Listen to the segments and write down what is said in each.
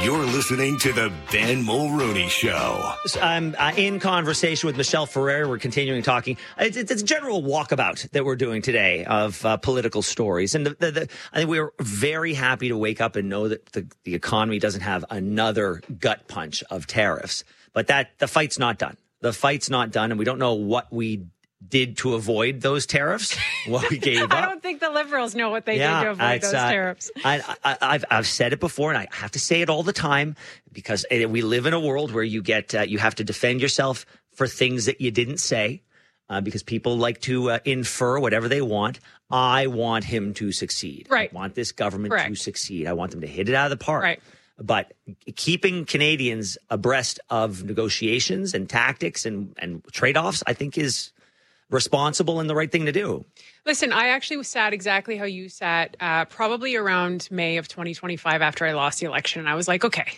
You're listening to the Ben Mulroney Show. I'm in conversation with Michelle Ferrer. We're continuing talking. It's a general walkabout that we're doing today of political stories. And I think we're very happy to wake up and know that the economy doesn't have another gut punch of tariffs. But the fight's not done. The fight's not done, and we don't know what we did to avoid those tariffs, what we gave up. I don't think the Liberals know what they did to avoid those tariffs. I've said it before, and I have to say it all the time, because we live in a world where you have to defend yourself for things that you didn't say, because people like to infer whatever they want. I want him to succeed. Right. I want this government to succeed. I want them to hit it out of the park. Right. But keeping Canadians abreast of negotiations and tactics and trade-offs, I think, is responsible and the right thing to do. Listen, I actually sat exactly how you sat, probably around May of 2025 after I lost the election. And I was like, okay.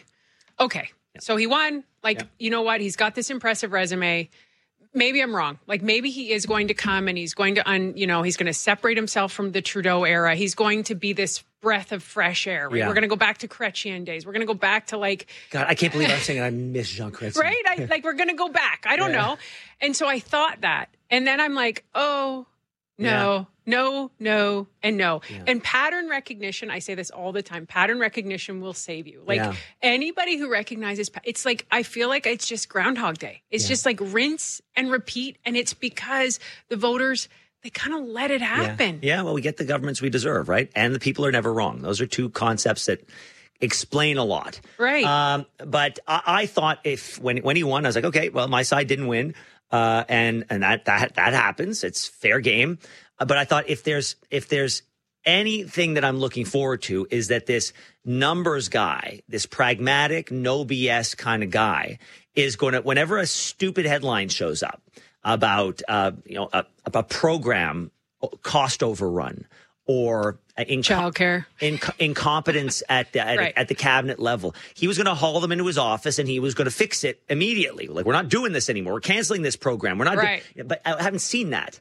Yeah. So he won. You know what? He's got this impressive resume. Maybe I'm wrong. Maybe he is going to come and he's going to, he's going to separate himself from the Trudeau era. He's going to be this breath of fresh air. Right? Yeah. We're going to go back to Chrétien days. We're going to go back to God, I can't believe I'm saying I miss Jean Chrétien. Right? We're going to go back. I don't know. And so I thought that. And then I'm like, oh, no, no, and no. Yeah. And pattern recognition, I say this all the time, pattern recognition will save you. Anybody who recognizes, it's I feel like it's just Groundhog Day. It's just rinse and repeat. And it's because the voters, they kind of let it happen. Yeah, well, we get the governments we deserve, right? And the people are never wrong. Those are two concepts that explain a lot. Right. But I thought when he won, I was like, okay, well, my side didn't win. And that happens. It's fair game. But I thought if there's anything that I'm looking forward to is that this numbers guy, this pragmatic, no BS kind of guy is going to, whenever a stupid headline shows up about, a program cost overrun or childcare, incompetence at the cabinet level, he was going to haul them into his office and he was going to fix it immediately. We're not doing this anymore. We're canceling this program. We're not. But I haven't seen that.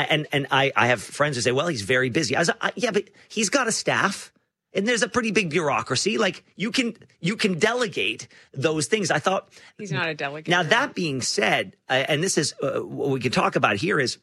I have friends who say, well, he's very busy. I was like, yeah, but he's got a staff. And there's a pretty big bureaucracy. You can delegate those things. I thought he's not a delegate. Now that being said, and this is what we can talk about here is,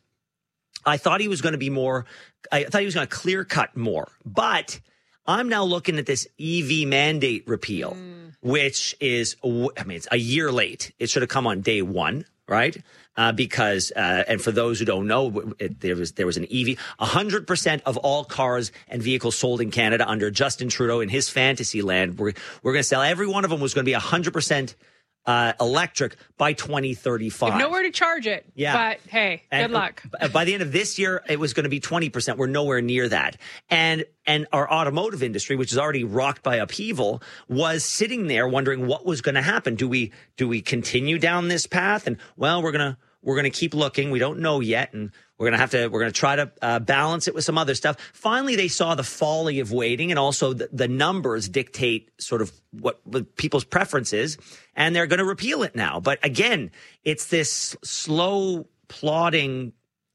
I thought he was going to be more. I thought he was going to clear cut more. But I'm now looking at this EV mandate repeal, which is, it's a year late. It should have come on day one, right? Because and for those who don't know, there was an EV. 100% of all cars and vehicles sold in Canada under Justin Trudeau in his fantasy land, we're going to sell. Every one of them was going to be 100%. Electric by 2035. Nowhere to charge it. Yeah. But hey, good luck. By the end of this year, it was going to be 20%. We're nowhere near that. And our automotive industry, which is already rocked by upheaval, was sitting there wondering what was going to happen. Do we continue down this path? And well, we're going to keep looking. We don't know yet. And we're going to try to balance it with some other stuff. Finally, they saw the folly of waiting, and also the numbers dictate sort of what people's preference is, and they're going to repeal it now. But again, it's this slow, plodding,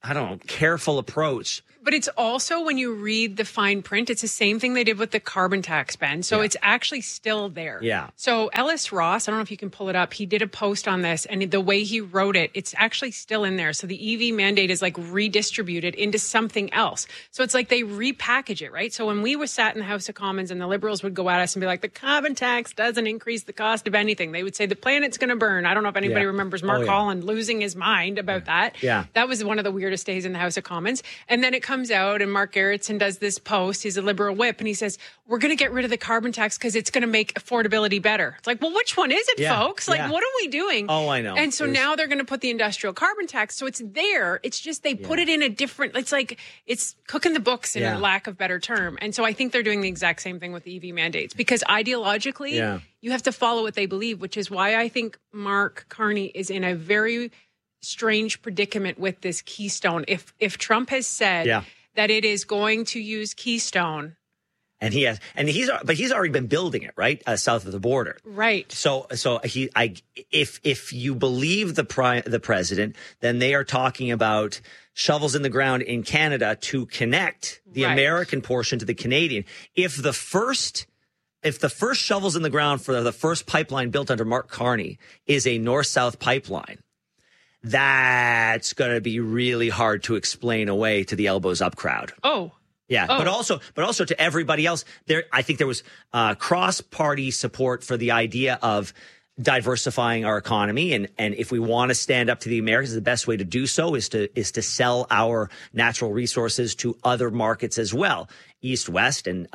careful approach. But it's also, when you read the fine print, it's the same thing they did with the carbon tax, Ben. So it's actually still there. Yeah. So Ellis Ross, I don't know if you can pull it up. He did a post on this, and the way he wrote it, it's actually still in there. So the EV mandate is redistributed into something else. So it's like they repackage it, right? So when we were sat in the House of Commons and the Liberals would go at us and be like, the carbon tax doesn't increase the cost of anything. They would say the planet's going to burn. I don't know if anybody remembers Mark Holland losing his mind about that. Yeah. That was one of the weirdest days in the House of Commons. And then it comes out and Mark Gerritsen does this post. He's a Liberal whip, and he says, we're going to get rid of the carbon tax because it's going to make affordability better. It's like, well, which one is it, folks? What are we doing? Oh, I know. And so now they're going to put the industrial carbon tax. So it's there. It's just they put it in a different, it's cooking the books in a lack of better term. And so I think they're doing the exact same thing with the EV mandates, because ideologically, you have to follow what they believe, which is why I think Mark Carney is in a very strange predicament with this Keystone. If Trump has said that it is going to use Keystone, and he's already been building it right south of the border, right? So if you believe the president, then they are talking about shovels in the ground in Canada to connect the American portion to the Canadian. If the first if the first shovels in the ground for the first pipeline built under Mark Carney is a north-south pipeline, that's going to be really hard to explain away to the elbows up crowd. Oh. Yeah, but also to everybody else. I think there was cross-party support for the idea of diversifying our economy, and if we want to stand up to the Americans, the best way to do so is to sell our natural resources to other markets as well, east, west, and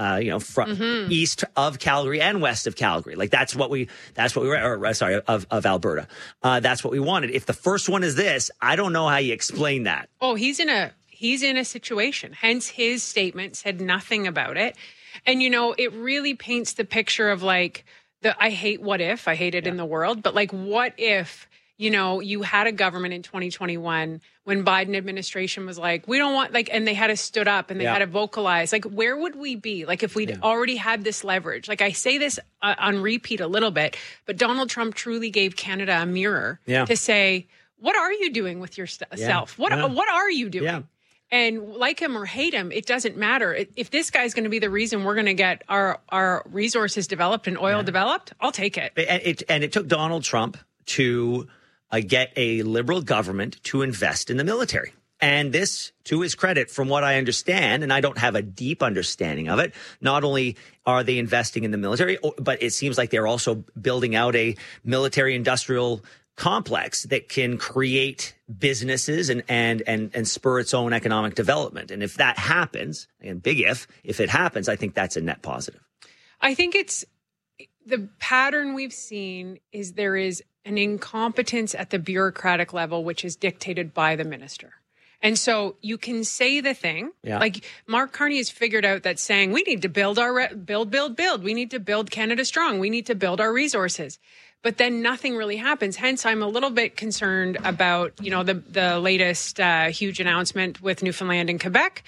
east of Calgary and west of Calgary. Like that's what we were. Sorry, of Alberta. That's what we wanted. If the first one is this, I don't know how you explain that. Oh, he's in a situation. Hence, his statement said nothing about it. And, it really paints the picture of like, I hate what if, I hate it in the world, but like, what if, you had a government in 2021 when Biden administration was like, we don't want, like, and they had to stood up and they had to vocalize, like, where would we be? Like, if we'd already had this leverage, like I say this on repeat a little bit, but Donald Trump truly gave Canada a mirror to say, what are you doing with yourself? What are you doing? Yeah. And like him or hate him, it doesn't matter. If this guy's going to be the reason we're going to get our resources developed and oil developed, I'll take it. And it took Donald Trump to get a liberal government to invest in the military. And this, to his credit, from what I understand, and I don't have a deep understanding of it, not only are they investing in the military, but it seems like they're also building out a military industrial complex that can create businesses and spur its own economic development. And if that happens, and big if it happens, I think that's a net positive. I think it's the pattern we've seen is there is an incompetence at the bureaucratic level, which is dictated by the minister. And so you can say the thing, like Mark Carney has figured out that saying we need to build build. We need to build Canada strong. We need to build our resources. But then nothing really happens. Hence, I'm a little bit concerned about, the latest huge announcement with Newfoundland and Quebec.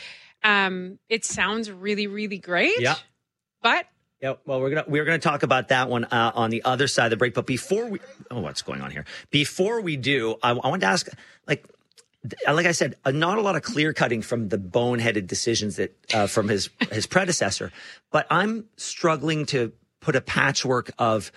It sounds really, really great. Yeah. But well, we're gonna talk about that one on the other side of the break. But what's going on here? Before we do, I want to ask, like I said, not a lot of clear cutting from the boneheaded decisions that from his predecessor. But I'm struggling to put a patchwork of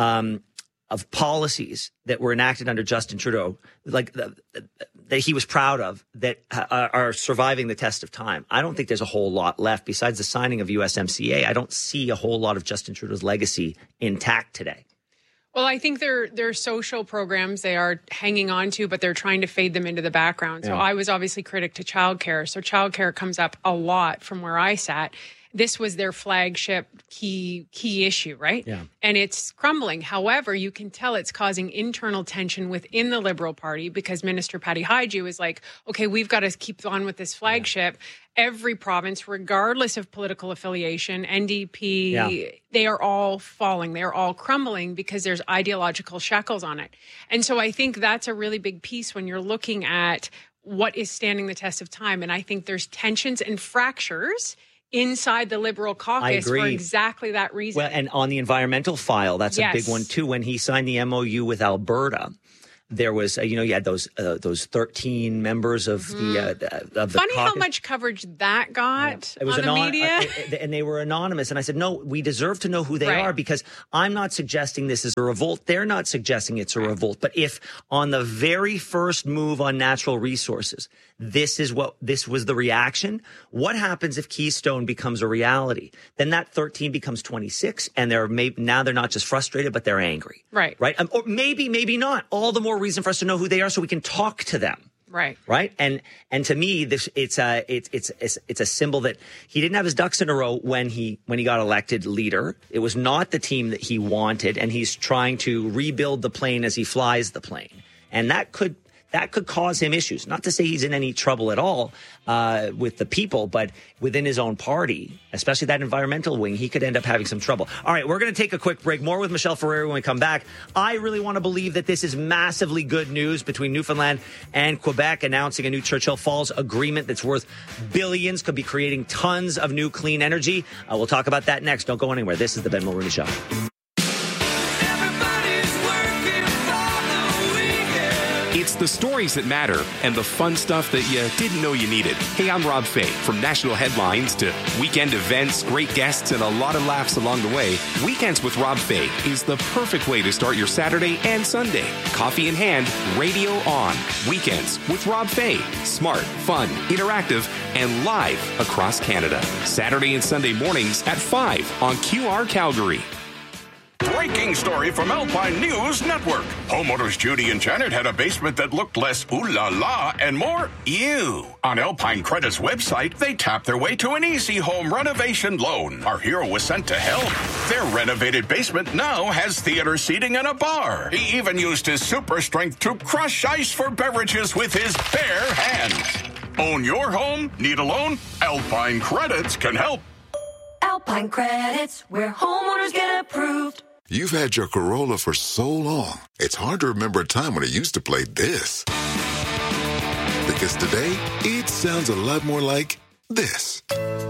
policies that were enacted under Justin Trudeau, like that he was proud of, that are surviving the test of time. I don't think there's a whole lot left besides the signing of USMCA. I don't see a whole lot of Justin Trudeau's legacy intact today. Well, I think they're social programs they are hanging on to, but they're trying to fade them into the background. So I was obviously critic to childcare. So childcare comes up a lot from where I sat. This was their flagship key issue, right? Yeah. And it's crumbling. However, you can tell it's causing internal tension within the Liberal Party because Minister Patty Hajdu is like, okay, we've got to keep on with this flagship. Yeah. Every province, regardless of political affiliation, NDP, they are all falling. They're all crumbling because there's ideological shackles on it. And so I think that's a really big piece when you're looking at what is standing the test of time. And I think there's tensions and fractures inside the Liberal caucus for exactly that reason. Well, and on the environmental file, that's a big one too. When he signed the MOU with Alberta, there was, you had those 13 members of the Funny caucus. How much coverage that got It was on the media. And they were anonymous. And I said, no, we deserve to know who they are because I'm not suggesting this is a revolt. They're not suggesting it's a revolt. But if on the very first move on natural resources, this was the reaction, what happens if Keystone becomes a reality? Then that 13 becomes 26 and now they're not just frustrated, but they're angry. Right. Or maybe not. All the more reason for us to know who they are so we can talk to them. Right. And to me, it's a symbol that he didn't have his ducks in a row when he got elected leader. It was not the team that he wanted, and he's trying to rebuild the plane as he flies the plane. And that could cause him issues. Not to say he's in any trouble at all with the people, but within his own party, especially that environmental wing, he could end up having some trouble. All right, we're going to take a quick break. More with Michelle Ferrer when we come back. I really want to believe that this is massively good news between Newfoundland and Quebec announcing a new Churchill Falls agreement that's worth billions, could be creating tons of new clean energy. We'll talk about that next. Don't go anywhere. This is the Ben Mulroney Show. It's the stories that matter, and the fun stuff that you didn't know you needed. Hey, I'm Rob Fay. From national headlines to weekend events, great guests, and a lot of laughs along the way, Weekends with Rob Fay is the perfect way to start your Saturday and Sunday. Coffee in hand, radio on. Weekends with Rob Fay. Smart, fun, interactive, and live across Canada. Saturday and Sunday mornings at 5 on QR Calgary. Breaking story from Alpine News Network. Homeowners Judy and Janet had a basement that looked less ooh la la and more ew. On Alpine Credit's website, they tapped their way to an easy home renovation loan. Our hero was sent to help. Their renovated basement now has theater seating and a bar. He even used his super strength to crush ice for beverages with his bare hands. Own your home? Need a loan? Alpine Credits can help. Alpine Credits, where homeowners get approved. You've had your Corolla for so long, it's hard to remember a time when it used to play this. Because today, it sounds a lot more like this.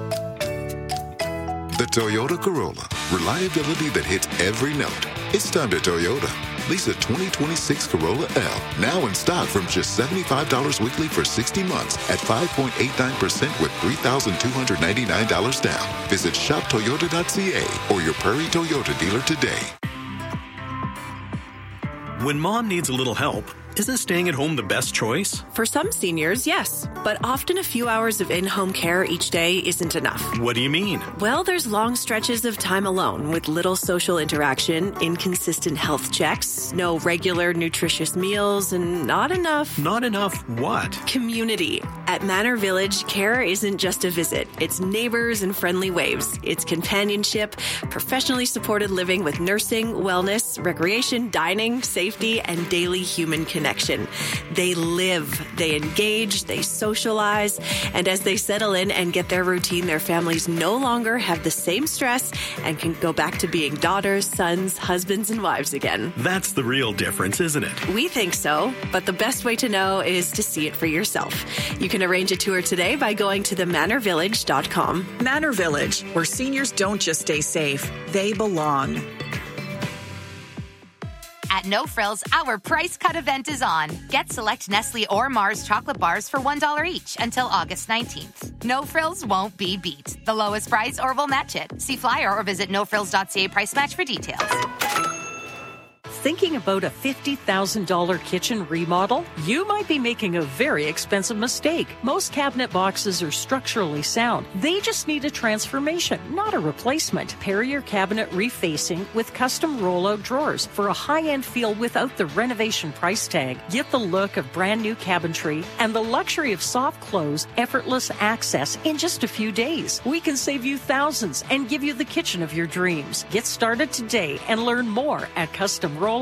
The Toyota Corolla. Reliability that hits every note. It's time to Toyota. Lease a 2026 Corolla L. Now in stock from just $75 weekly for 60 months at 5.89% with $3,299 down. Visit shoptoyota.ca or your Prairie Toyota dealer today. When mom needs a little help, isn't staying at home the best choice? For some seniors, yes. But often a few hours of in-home care each day isn't enough. What do you mean? Well, there's long stretches of time alone with little social interaction, inconsistent health checks, no regular nutritious meals, and not enough... Not enough what? Community. At Manor Village, care isn't just a visit. It's neighbors and friendly waves. It's companionship, professionally supported living with nursing, wellness, recreation, dining, safety, and daily human connection. They live, they engage, they socialize, and as they settle in and get their routine, their families no longer have the same stress and can go back to being daughters, sons, husbands, and wives again. That's the real difference, isn't it? We think so, but the best way to know is to see it for yourself. You can arrange a tour today by going to themanorvillage.com. Manor Village, where seniors don't just stay safe, they belong. At No Frills, our price cut event is on. Get select Nestle or Mars chocolate bars for $1 each until August 19th. No Frills won't be beat. The lowest price or we'll match it. See flyer or visit nofrills.ca price match for details. Thinking about a $50,000 kitchen remodel? You might be making a very expensive mistake. Most cabinet boxes are structurally sound. They just need a transformation, not a replacement. Pair your cabinet refacing with custom rollout drawers for a high-end feel without the renovation price tag. Get the look of brand new cabinetry and the luxury of soft close, effortless access in just a few days. We can save you thousands and give you the kitchen of your dreams. Get started today and learn more at customrolloutdrawers.com.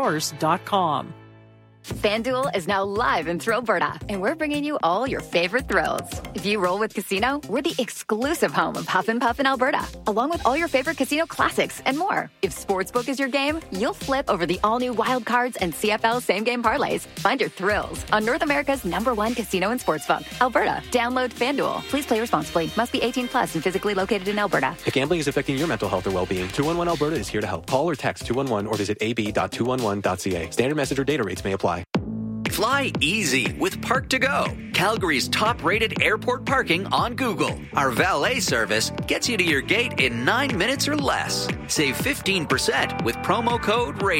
FanDuel is now live in Thrillberta, and we're bringing you all your favorite thrills. If you roll with Casino, we're the exclusive home of Huff and Puff in Alberta, along with all your favorite casino classics and more. If Sportsbook is your game, you'll flip over the all-new Wild Cards and CFL same-game parlays. Find your thrills on North America's #1 casino and sportsbook, Alberta. Download FanDuel. Please play responsibly. Must be 18 plus and physically located in Alberta. If gambling is affecting your mental health or well-being, 211 Alberta is here to help. Call or text 211 or visit ab.211.ca. Standard message or data rates may apply. Fly easy with Park2Go, Calgary's top-rated airport parking on Google. Our valet service gets you to your gate in 9 minutes or less. Save 15% with promo code RADIO.